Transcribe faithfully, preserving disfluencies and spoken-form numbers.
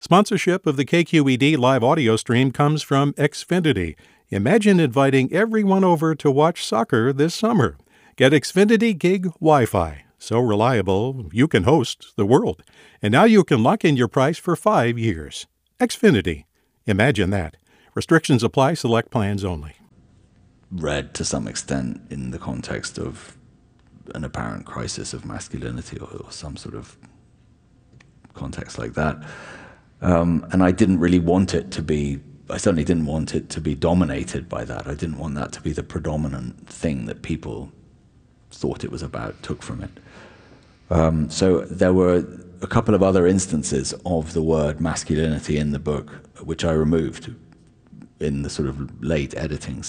Sponsorship of the K Q E D live audio stream comes from Xfinity. Imagine inviting everyone over to watch soccer this summer. Get Xfinity Gig Wi-Fi. So reliable, you can host the world. And now you can lock in your price for five years. Xfinity. Imagine that. Restrictions apply. Select plans only. Read to some extent in the context of an apparent crisis of masculinity or, or some sort of context like that. Um, and I didn't really want it to be, I certainly didn't want it to be dominated by that. I didn't want that to be the predominant thing that people thought it was about, took from it. Um, so there were a couple of other instances of the word masculinity in the book, which I removed in the sort of late editing